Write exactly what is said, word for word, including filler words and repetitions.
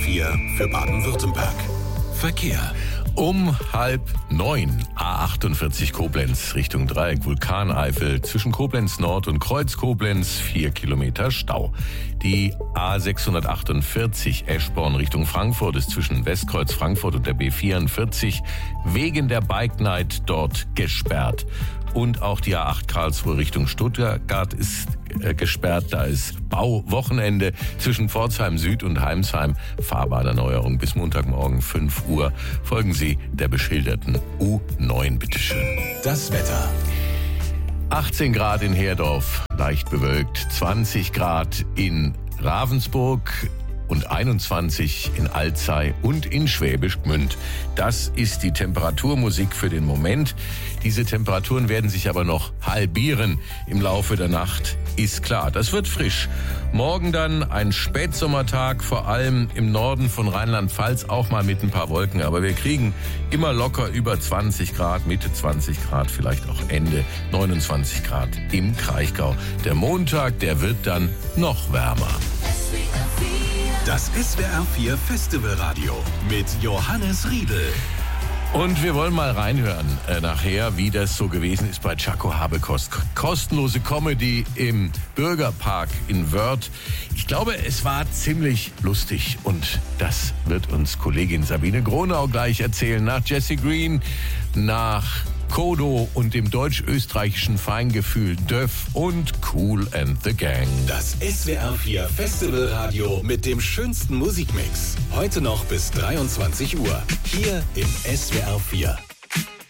vier für Baden-Württemberg. Verkehr. Um halb neun, A achtundvierzig Koblenz Richtung Dreieck Vulkaneifel, zwischen Koblenz Nord und Kreuz Koblenz vier Kilometer Stau. Die A sechshundertachtundvierzig Eschborn Richtung Frankfurt ist zwischen Westkreuz Frankfurt und der B vierundvierzig wegen der Bike Night dort gesperrt. Und auch die A acht Karlsruhe Richtung Stuttgart ist äh, gesperrt. Da ist Bauwochenende zwischen Pforzheim Süd und Heimsheim. Fahrbahnerneuerung bis Montagmorgen fünf Uhr. Folgen Sie der beschilderten U neun, bitteschön. Das Wetter. achtzehn Grad in Herdorf, leicht bewölkt. zwanzig Grad in Ravensburg und einundzwanzig in Alzey und in Schwäbisch Gmünd. Das ist die Temperaturmusik für den Moment. Diese Temperaturen werden sich aber noch halbieren im Laufe der Nacht, ist klar. Das wird frisch. Morgen dann ein Spätsommertag, vor allem im Norden von Rheinland-Pfalz, auch mal mit ein paar Wolken. Aber wir kriegen immer locker über zwanzig Grad, Mitte zwanzig Grad, vielleicht auch Ende neunundzwanzig Grad im Kraichgau. Der Montag, der wird dann noch wärmer. Das S W R vier Festivalradio mit Johannes Riedel. Und wir wollen mal reinhören äh, nachher, wie das so gewesen ist bei Jaco Habekost. Kostenlose Comedy im Bürgerpark in Wörth. Ich glaube, es war ziemlich lustig und das wird uns Kollegin Sabine Gronau gleich erzählen. Nach Jesse Green, nach Kodo und dem deutsch-österreichischen Feingefühl Döff und Kool and the Gang. Das S W R vier Festivalradio mit dem schönsten Musikmix. Heute noch bis dreiundzwanzig Uhr. Hier im S W R vier.